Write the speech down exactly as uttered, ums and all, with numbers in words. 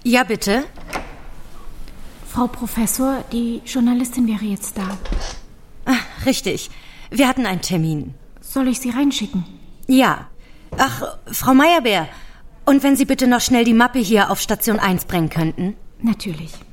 Ja, bitte? Frau Professor, die Journalistin wäre jetzt da. Ach, richtig. Wir hatten einen Termin. Soll ich Sie reinschicken? Ja. Ach, Frau Meyerbeer. Und wenn Sie bitte noch schnell die Mappe hier auf Station eins bringen könnten? Natürlich.